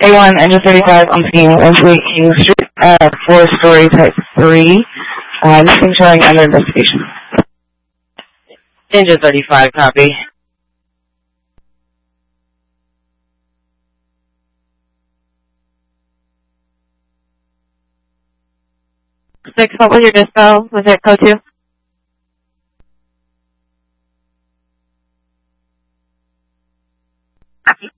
A1, Engine 35 on scene, 128 King Street, 4-story type 3. This thing showing under investigation. Engine 35, copy. Six, what was your dispo? Was it code 2? Copy.